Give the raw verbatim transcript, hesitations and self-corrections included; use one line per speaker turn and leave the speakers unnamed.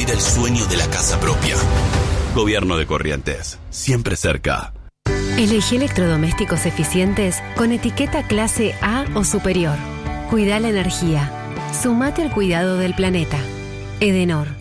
cumplir el sueño de la casa propia. Gobierno de Corrientes, siempre cerca.
Elegí electrodomésticos eficientes con etiqueta clase A o superior. Cuida la energía. Sumate al cuidado del planeta. Edenor.